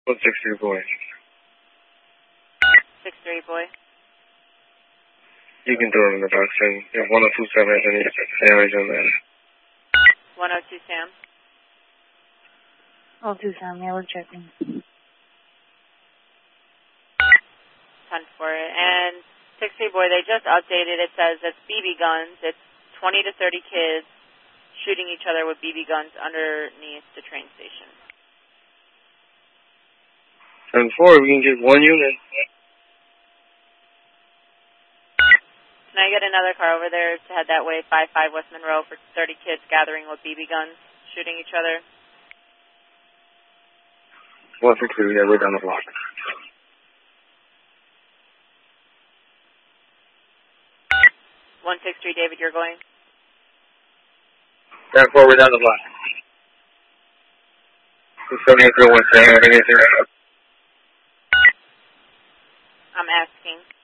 163 boy. 6-3 boy. You can throw it in the box, and 1027 has any damage on that. 102 Sam. 02 Sam, yeah, we're checking. 10-4. And 6-3 boy, they just updated. It says it's BB guns. It's 20 to 30 kids shooting each other with BB guns underneath the train station. 10-4, we can get one unit. Can I get another car over there to head that way, 55 West Monroe, for 30 kids gathering with BB guns, shooting each other? 162, yeah, we're down the block. $163, David, you're going? 10-4, we're down the block. 278 317, anything? I'm asking.